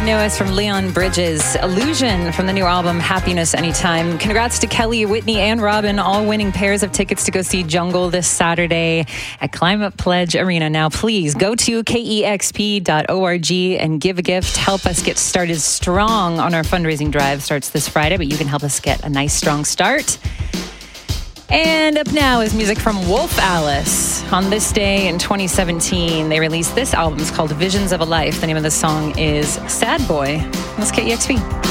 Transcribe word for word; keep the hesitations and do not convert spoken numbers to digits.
brand newest from Leon Bridges, Illusion from the new album Happiness Anytime. Congrats to Kelly, Whitney, and Robin, all winning pairs of tickets to go see Jungle this Saturday at Climate Pledge Arena. Now, please go to K E X P dot org and give a gift. Help us get started strong on our fundraising drive. Starts this Friday, but you can help us get a nice, strong start. And up now is music from Wolf Alice. On this day in twenty seventeen, they released this album. It's called Visions of a Life. The name of the song is Sad Boy. Let's K E X P.